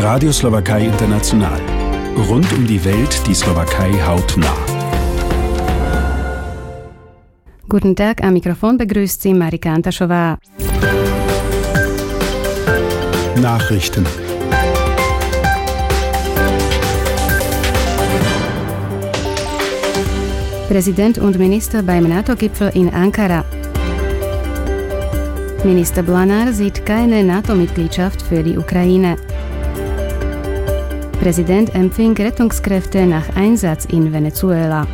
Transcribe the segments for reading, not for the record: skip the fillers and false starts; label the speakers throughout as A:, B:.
A: Radio Slowakei International. Rund um die Welt die Slowakei hautnah.
B: Guten Tag, am Mikrofon begrüßt Sie Marika Antaschova.
A: Nachrichten.
B: Präsident und Minister beim NATO-Gipfel in Ankara. Minister Blanár sieht keine NATO-Mitgliedschaft für die Ukraine. Präsident empfing Rettungskräfte nach Einsatz in Venezuela.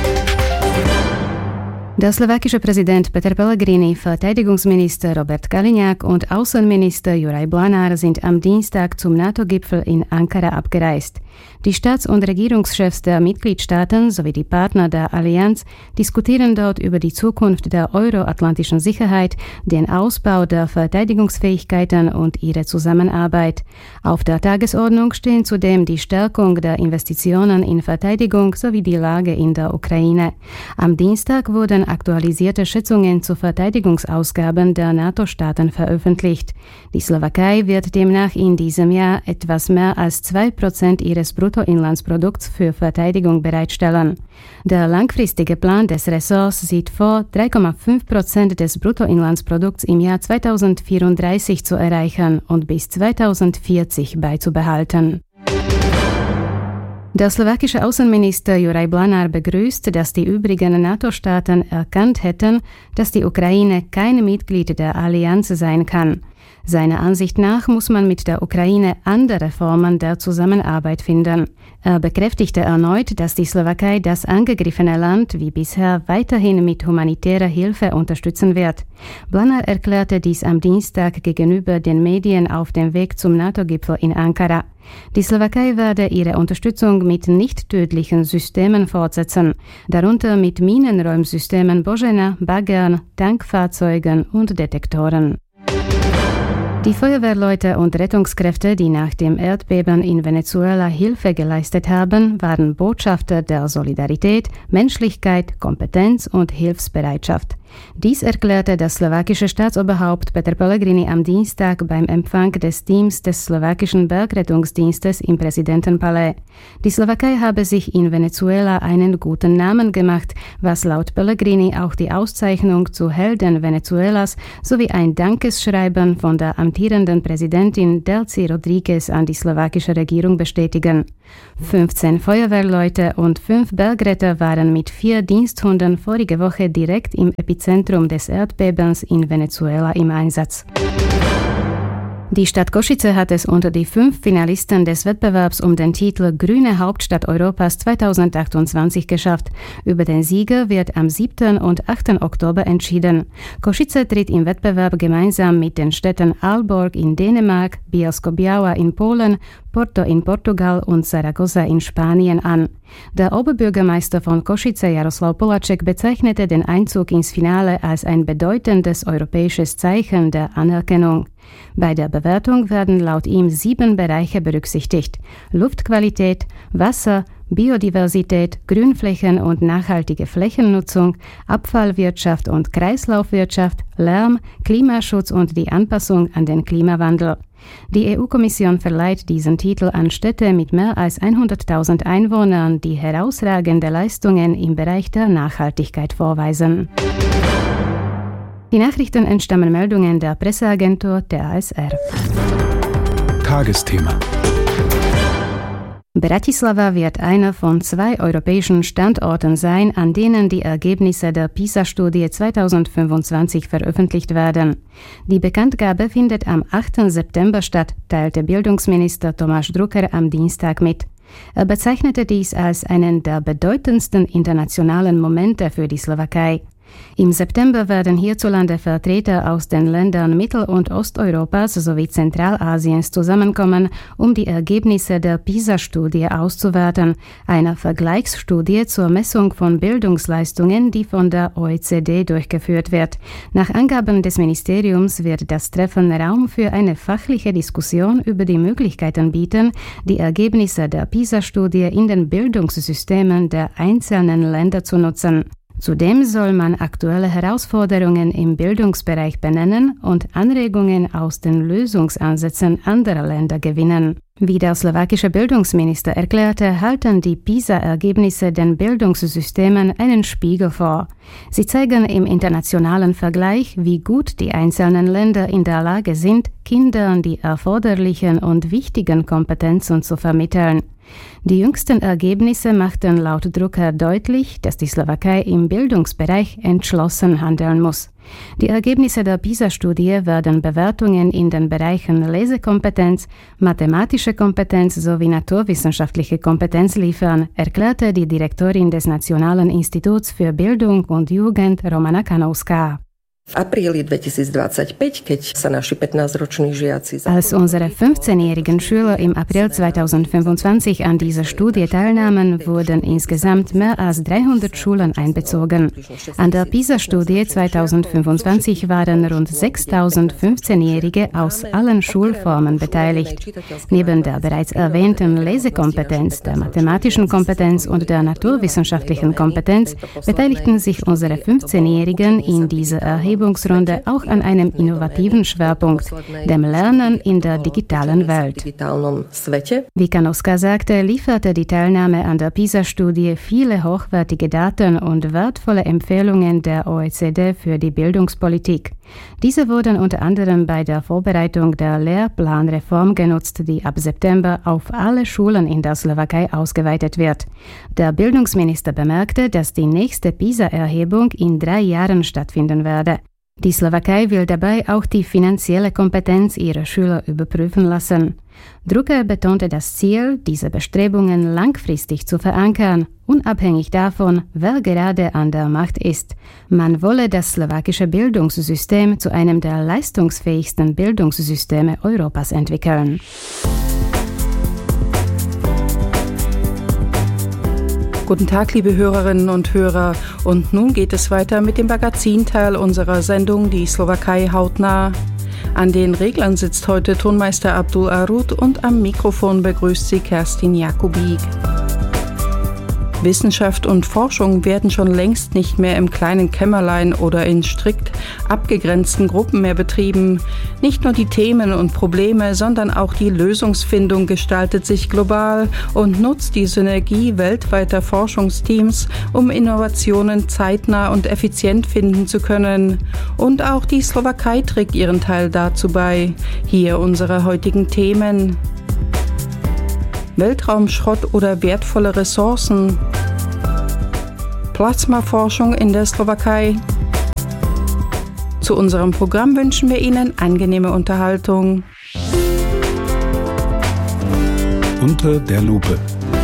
B: Der slowakische Präsident Peter Pellegrini, Verteidigungsminister Robert Kaliňák und Außenminister Juraj Blanár sind am Dienstag zum NATO-Gipfel in Ankara abgereist. Die Staats- und Regierungschefs der Mitgliedstaaten sowie die Partner der Allianz diskutieren dort über die Zukunft der euroatlantischen Sicherheit, den Ausbau der Verteidigungsfähigkeiten und ihre Zusammenarbeit. Auf der Tagesordnung stehen zudem die Stärkung der Investitionen in Verteidigung sowie die Lage in der Ukraine. Am Dienstag wurden aktualisierte Schätzungen zu Verteidigungsausgaben der NATO-Staaten veröffentlicht. Die Slowakei wird demnach in diesem Jahr etwas mehr als 2% ihres Bruttoinlandsprodukts für Verteidigung bereitstellen. Der langfristige Plan des Ressorts sieht vor, 3,5% des Bruttoinlandsprodukts im Jahr 2034 zu erreichen und bis 2040 beizubehalten. Der slowakische Außenminister Juraj Blanár begrüßt, dass die übrigen NATO-Staaten erkannt hätten, dass die Ukraine kein Mitglied der Allianz sein kann. Seiner Ansicht nach muss man mit der Ukraine andere Formen der Zusammenarbeit finden. Er bekräftigte erneut, dass die Slowakei das angegriffene Land wie bisher weiterhin mit humanitärer Hilfe unterstützen wird. Blanár erklärte dies am Dienstag gegenüber den Medien auf dem Weg zum NATO-Gipfel in Ankara. Die Slowakei werde ihre Unterstützung mit nicht-tödlichen Systemen fortsetzen, darunter mit Minenräumsystemen Božena, Baggern, Tankfahrzeugen und Detektoren. Die Feuerwehrleute und Rettungskräfte, die nach dem Erdbeben in Venezuela Hilfe geleistet haben, waren Botschafter der Solidarität, Menschlichkeit, Kompetenz und Hilfsbereitschaft. Dies erklärte das slowakische Staatsoberhaupt Peter Pellegrini am Dienstag beim Empfang des Teams des slowakischen Bergrettungsdienstes im Präsidentenpalais. Die Slowakei habe sich in Venezuela einen guten Namen gemacht, was laut Pellegrini auch die Auszeichnung zu Helden Venezuelas sowie ein Dankesschreiben von der amtierenden Präsidentin Delcy Rodríguez an die slowakische Regierung bestätigen. 15 Feuerwehrleute und 5 Bergretter waren mit 4 Diensthunden vorige Woche direkt im Epizentrum des Erdbebens in Venezuela im Einsatz. Die Stadt Košice hat es unter die 5 Finalisten des Wettbewerbs um den Titel Grüne Hauptstadt Europas 2028 geschafft. Über den Sieger wird am 7. und 8. Oktober entschieden. Košice tritt im Wettbewerb gemeinsam mit den Städten Aalborg in Dänemark, Bielsko-Biała in Polen, Porto in Portugal und Zaragoza in Spanien an. Der Oberbürgermeister von Košice, Jaroslav Poláček, bezeichnete den Einzug ins Finale als ein bedeutendes europäisches Zeichen der Anerkennung. Bei der Bewertung werden laut ihm 7 Bereiche berücksichtigt: Luftqualität, Wasser, Biodiversität, Grünflächen und nachhaltige Flächennutzung, Abfallwirtschaft und Kreislaufwirtschaft, Lärm, Klimaschutz und die Anpassung an den Klimawandel. Die EU-Kommission verleiht diesen Titel an Städte mit mehr als 100.000 Einwohnern, die herausragende Leistungen im Bereich der Nachhaltigkeit vorweisen. Die Nachrichten entstammen Meldungen der Presseagentur der ASR.
A: Tagesthema.
B: Bratislava wird einer von 2 europäischen Standorten sein, an denen die Ergebnisse der PISA-Studie 2025 veröffentlicht werden. Die Bekanntgabe findet am 8. September statt, teilte Bildungsminister Tomáš Drucker am Dienstag mit. Er bezeichnete dies als einen der bedeutendsten internationalen Momente für die Slowakei. Im September werden hierzulande Vertreter aus den Ländern Mittel- und Osteuropas sowie Zentralasiens zusammenkommen, um die Ergebnisse der PISA-Studie auszuwerten, einer Vergleichsstudie zur Messung von Bildungsleistungen, die von der OECD durchgeführt wird. Nach Angaben des Ministeriums wird das Treffen Raum für eine fachliche Diskussion über die Möglichkeiten bieten, die Ergebnisse der PISA-Studie in den Bildungssystemen der einzelnen Länder zu nutzen. Zudem soll man aktuelle Herausforderungen im Bildungsbereich benennen und Anregungen aus den Lösungsansätzen anderer Länder gewinnen. Wie der slowakische Bildungsminister erklärte, halten die PISA-Ergebnisse den Bildungssystemen einen Spiegel vor. Sie zeigen im internationalen Vergleich, wie gut die einzelnen Länder in der Lage sind, Kindern die erforderlichen und wichtigen Kompetenzen zu vermitteln. Die jüngsten Ergebnisse machten laut Drucker deutlich, dass die Slowakei im Bildungsbereich entschlossen handeln muss. Die Ergebnisse der PISA-Studie werden Bewertungen in den Bereichen Lesekompetenz, mathematische Kompetenz sowie naturwissenschaftliche Kompetenz liefern, erklärte die Direktorin des Nationalen Instituts für Bildung und Jugend Romana Kanowska. Als unsere 15-jährigen Schüler im April 2025 an dieser Studie teilnahmen, wurden insgesamt mehr als 300 Schulen einbezogen. An der PISA-Studie 2025 waren rund 6.000 15-Jährige aus allen Schulformen beteiligt. Neben der bereits erwähnten Lesekompetenz, der mathematischen Kompetenz und der naturwissenschaftlichen Kompetenz beteiligten sich unsere 15-Jährigen in dieser Erhebungsrunde auch an einem innovativen Schwerpunkt, dem Lernen in der digitalen Welt. Wie Kanowska sagte, lieferte die Teilnahme an der PISA-Studie viele hochwertige Daten und wertvolle Empfehlungen der OECD für die Bildungspolitik. Diese wurden unter anderem bei der Vorbereitung der Lehrplanreform genutzt, die ab September auf alle Schulen in der Slowakei ausgeweitet wird. Der Bildungsminister bemerkte, dass die nächste PISA-Erhebung in 3 Jahren stattfinden werde. Die Slowakei will dabei auch die finanzielle Kompetenz ihrer Schüler überprüfen lassen. Drucker betonte das Ziel, diese Bestrebungen langfristig zu verankern, unabhängig davon, wer gerade an der Macht ist. Man wolle das slowakische Bildungssystem zu einem der leistungsfähigsten Bildungssysteme Europas entwickeln.
C: Guten Tag, liebe Hörerinnen und Hörer. Und nun geht es weiter mit dem Magazinteil unserer Sendung Die Slowakei hautnah. An den Reglern sitzt heute Tonmeister Abdul Arut und am Mikrofon begrüßt sie Kerstin Jakubik. Wissenschaft und Forschung werden schon längst nicht mehr im kleinen Kämmerlein oder in strikt abgegrenzten Gruppen mehr betrieben. Nicht nur die Themen und Probleme, sondern auch die Lösungsfindung gestaltet sich global und nutzt die Synergie weltweiter Forschungsteams, um Innovationen zeitnah und effizient finden zu können. Und auch die Slowakei trägt ihren Teil dazu bei. Hier unsere heutigen Themen: Weltraumschrott oder wertvolle Ressourcen, Plasmaforschung in der Slowakei. Zu unserem Programm wünschen wir Ihnen angenehme Unterhaltung.
A: Unter der Lupe.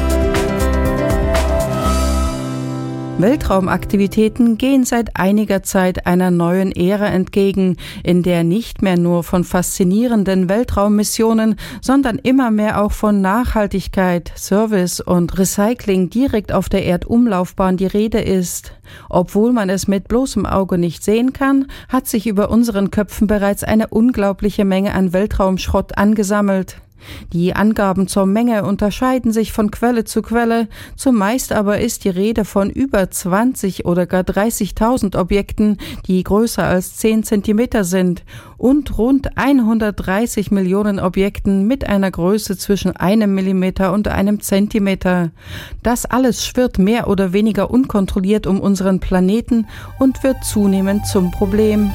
C: Weltraumaktivitäten gehen seit einiger Zeit einer neuen Ära entgegen, in der nicht mehr nur von faszinierenden Weltraummissionen, sondern immer mehr auch von Nachhaltigkeit, Service und Recycling direkt auf der Erdumlaufbahn die Rede ist. Obwohl man es mit bloßem Auge nicht sehen kann, hat sich über unseren Köpfen bereits eine unglaubliche Menge an Weltraumschrott angesammelt. Die Angaben zur Menge unterscheiden sich von Quelle zu Quelle, zumeist aber ist die Rede von über 20 oder gar 30.000 Objekten, die größer als 10 Zentimeter sind, und rund 130 Millionen Objekten mit einer Größe zwischen 1 Millimeter und 1 Zentimeter. Das alles schwirrt mehr oder weniger unkontrolliert um unseren Planeten und wird zunehmend zum Problem.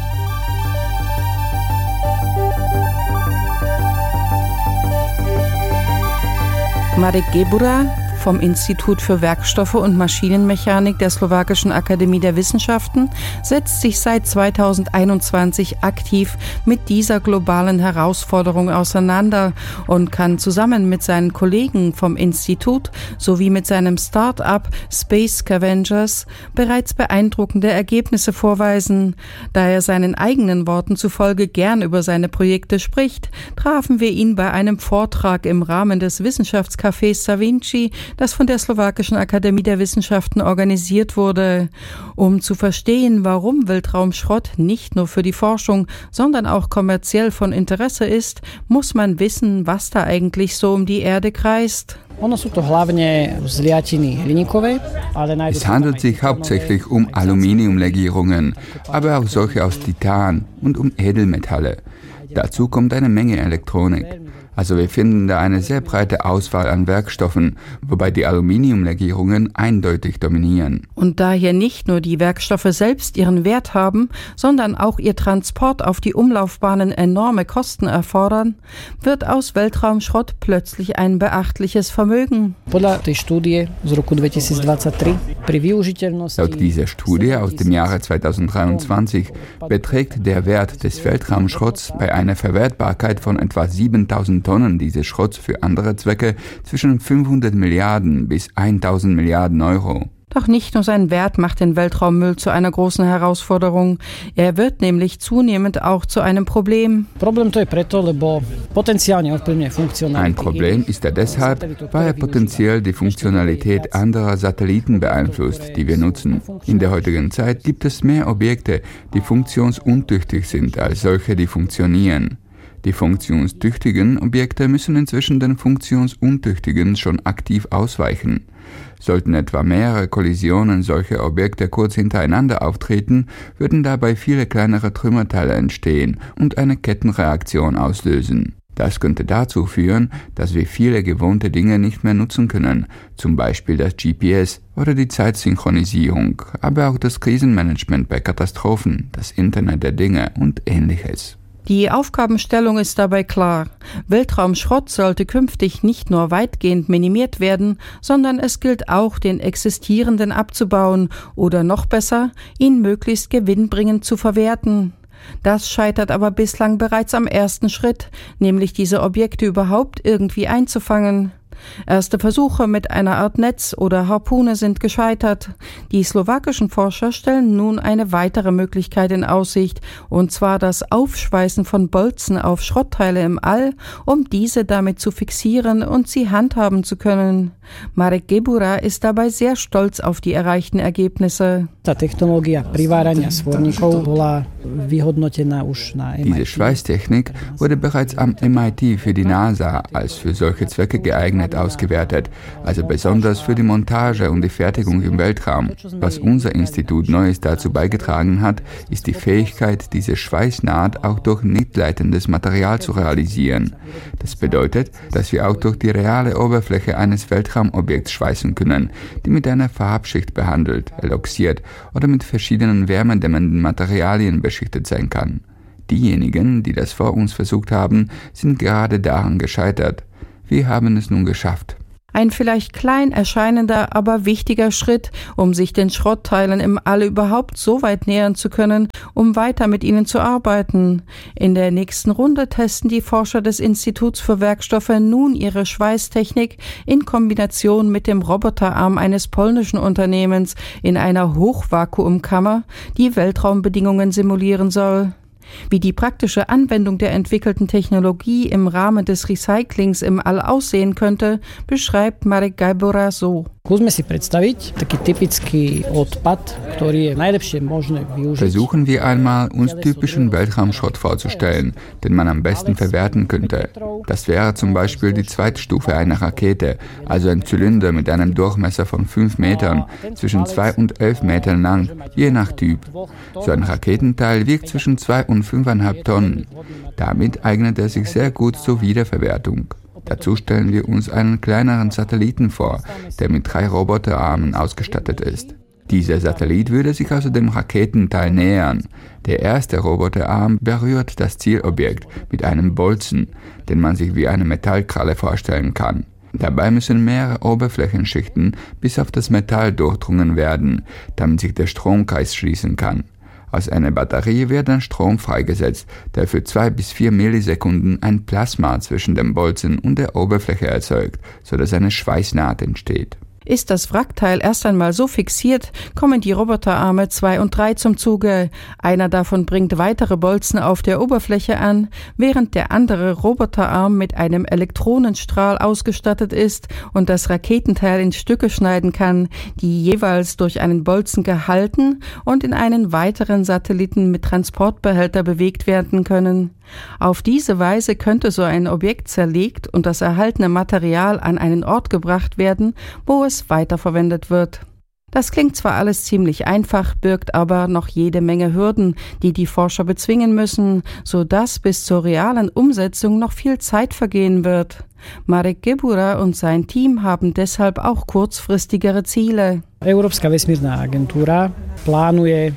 C: Marek Gebura vom Institut für Werkstoffe und Maschinenmechanik der Slowakischen Akademie der Wissenschaften setzt sich seit 2021 aktiv mit dieser globalen Herausforderung auseinander und kann zusammen mit seinen Kollegen vom Institut sowie mit seinem Start-up Space Scavengers bereits beeindruckende Ergebnisse vorweisen. Da er seinen eigenen Worten zufolge gern über seine Projekte spricht, trafen wir ihn bei einem Vortrag im Rahmen des Wissenschaftscafés Da Vinci das von der Slowakischen Akademie der Wissenschaften organisiert wurde. Um zu verstehen, warum Weltraumschrott nicht nur für die Forschung, sondern auch kommerziell von Interesse ist, muss man wissen, was da eigentlich so um die Erde kreist.
D: Es handelt sich hauptsächlich um Aluminiumlegierungen, aber auch solche aus Titan und um Edelmetalle. Dazu kommt eine Menge Elektronik. Also wir finden da eine sehr breite Auswahl an Werkstoffen, wobei die Aluminiumlegierungen eindeutig dominieren.
C: Und da hier nicht nur die Werkstoffe selbst ihren Wert haben, sondern auch ihr Transport auf die Umlaufbahnen enorme Kosten erfordern, wird aus Weltraumschrott plötzlich ein beachtliches Vermögen.
D: Laut dieser Studie aus dem Jahre 2023 beträgt der Wert des Weltraumschrotts bei einer Verwertbarkeit von etwa 7.000 Tonnen dieses Schrotts für andere Zwecke zwischen 500 Milliarden bis 1.000 Milliarden Euro.
C: Doch nicht nur sein Wert macht den Weltraummüll zu einer großen Herausforderung. Er wird nämlich zunehmend auch zu einem Problem.
D: Ein Problem ist er deshalb, weil er potenziell die Funktionalität anderer Satelliten beeinflusst, die wir nutzen. In der heutigen Zeit gibt es mehr Objekte, die funktionsuntüchtig sind, als solche, die funktionieren. Die funktionstüchtigen Objekte müssen inzwischen den funktionsuntüchtigen schon aktiv ausweichen. Sollten etwa mehrere Kollisionen solcher Objekte kurz hintereinander auftreten, würden dabei viele kleinere Trümmerteile entstehen und eine Kettenreaktion auslösen. Das könnte dazu führen, dass wir viele gewohnte Dinge nicht mehr nutzen können, zum Beispiel das GPS oder die Zeitsynchronisierung, aber auch das Krisenmanagement bei Katastrophen, das Internet der Dinge und Ähnliches.
C: Die Aufgabenstellung ist dabei klar. Weltraumschrott sollte künftig nicht nur weitgehend minimiert werden, sondern es gilt auch, den existierenden abzubauen oder noch besser, ihn möglichst gewinnbringend zu verwerten. Das scheitert aber bislang bereits am ersten Schritt, nämlich diese Objekte überhaupt irgendwie einzufangen. Erste Versuche mit einer Art Netz oder Harpune sind gescheitert. Die slowakischen Forscher stellen nun eine weitere Möglichkeit in Aussicht, und zwar das Aufschweißen von Bolzen auf Schrottteile im All, um diese damit zu fixieren und sie handhaben zu können. Marek Gebura ist dabei sehr stolz auf die erreichten Ergebnisse.
D: Diese Schweißtechnik wurde bereits am MIT für die NASA als für solche Zwecke geeignet ausgewertet, also besonders für die Montage und die Fertigung im Weltraum. Was unser Institut Neues dazu beigetragen hat, ist die Fähigkeit, diese Schweißnaht auch durch nichtleitendes Material zu realisieren. Das bedeutet, dass wir auch durch die reale Oberfläche eines Weltraumobjekts schweißen können, die mit einer Farbschicht behandelt, eloxiert oder mit verschiedenen wärmedämmenden Materialien beschichtet sein kann. Diejenigen, die das vor uns versucht haben, sind gerade daran gescheitert. Wir haben es nun geschafft.
C: Ein vielleicht klein erscheinender, aber wichtiger Schritt, um sich den Schrottteilen im All überhaupt so weit nähern zu können, um weiter mit ihnen zu arbeiten. In der nächsten Runde testen die Forscher des Instituts für Werkstoffe nun ihre Schweißtechnik in Kombination mit dem Roboterarm eines polnischen Unternehmens in einer Hochvakuumkammer, die Weltraumbedingungen simulieren soll. Wie die praktische Anwendung der entwickelten Technologie im Rahmen des Recyclings im All aussehen könnte, beschreibt Marek Gebura so.
D: Versuchen wir einmal, uns typischen Weltraumschrott vorzustellen, den man am besten verwerten könnte. Das wäre zum Beispiel die Zweitstufe einer Rakete, also ein Zylinder mit einem Durchmesser von 5 Metern, zwischen 2 und 11 Metern lang, je nach Typ. So ein Raketenteil wiegt zwischen 2 und 5,5 Tonnen. Damit eignet er sich sehr gut zur Wiederverwertung. Dazu stellen wir uns einen kleineren Satelliten vor, der mit 3 Roboterarmen ausgestattet ist. Dieser Satellit würde sich also dem Raketenteil nähern. Der erste Roboterarm berührt das Zielobjekt mit einem Bolzen, den man sich wie eine Metallkralle vorstellen kann. Dabei müssen mehrere Oberflächenschichten bis auf das Metall durchdrungen werden, damit sich der Stromkreis schließen kann. Aus einer Batterie wird dann Strom freigesetzt, der für 2 bis 4 Millisekunden ein Plasma zwischen dem Bolzen und der Oberfläche erzeugt, sodass eine Schweißnaht entsteht.
C: Ist das Wrackteil erst einmal so fixiert, kommen die Roboterarme 2 und 3 zum Zuge. Einer davon bringt weitere Bolzen auf der Oberfläche an, während der andere Roboterarm mit einem Elektronenstrahl ausgestattet ist und das Raketenteil in Stücke schneiden kann, die jeweils durch einen Bolzen gehalten und in einen weiteren Satelliten mit Transportbehälter bewegt werden können. Auf diese Weise könnte so ein Objekt zerlegt und das erhaltene Material an einen Ort gebracht werden, wo es weiterverwendet wird. Das klingt zwar alles ziemlich einfach, birgt aber noch jede Menge Hürden, die die Forscher bezwingen müssen, sodass bis zur realen Umsetzung noch viel Zeit vergehen wird. Marek Gebura und sein Team haben deshalb auch kurzfristigere Ziele.
E: Európska vesmírna agentúra plánuje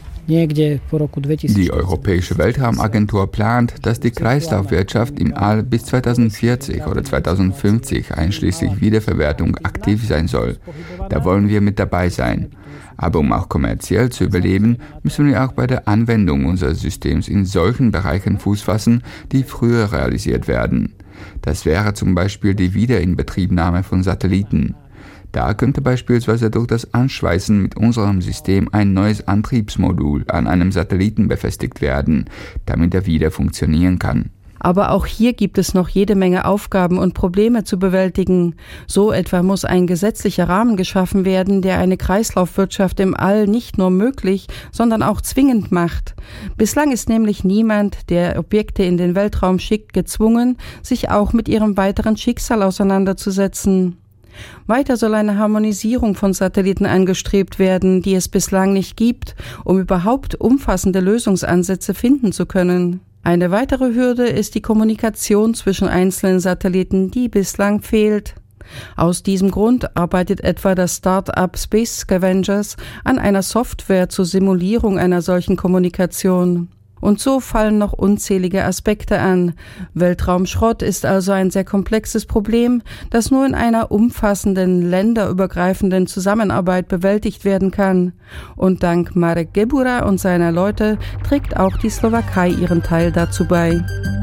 D: Die Europäische Weltraumagentur plant, dass die Kreislaufwirtschaft im All bis 2040 oder 2050 einschließlich Wiederverwertung aktiv sein soll. Da wollen wir mit dabei sein. Aber um auch kommerziell zu überleben, müssen wir auch bei der Anwendung unseres Systems in solchen Bereichen Fuß fassen, die früher realisiert werden. Das wäre zum Beispiel die Wiederinbetriebnahme von Satelliten. Da könnte beispielsweise durch das Anschweißen mit unserem System ein neues Antriebsmodul an einem Satelliten befestigt werden, damit er wieder funktionieren kann.
C: Aber auch hier gibt es noch jede Menge Aufgaben und Probleme zu bewältigen. So etwa muss ein gesetzlicher Rahmen geschaffen werden, der eine Kreislaufwirtschaft im All nicht nur möglich, sondern auch zwingend macht. Bislang ist nämlich niemand, der Objekte in den Weltraum schickt, gezwungen, sich auch mit ihrem weiteren Schicksal auseinanderzusetzen. Weiter soll eine Harmonisierung von Satelliten angestrebt werden, die es bislang nicht gibt, um überhaupt umfassende Lösungsansätze finden zu können. Eine weitere Hürde ist die Kommunikation zwischen einzelnen Satelliten, die bislang fehlt. Aus diesem Grund arbeitet etwa das Start-up Space Scavengers an einer Software zur Simulierung einer solchen Kommunikation. Und so fallen noch unzählige Aspekte an. Weltraumschrott ist also ein sehr komplexes Problem, das nur in einer umfassenden, länderübergreifenden Zusammenarbeit bewältigt werden kann. Und dank Marek Gebura und seiner Leute trägt auch die Slowakei ihren Teil dazu bei.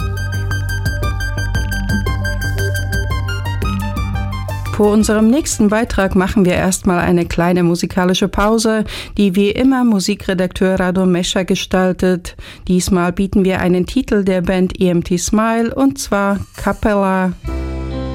C: Vor unserem nächsten Beitrag machen wir erstmal eine kleine musikalische Pause, die wie immer Musikredakteur Rado Mescha gestaltet. Diesmal bieten wir einen Titel der Band EMT Smile und zwar Capella.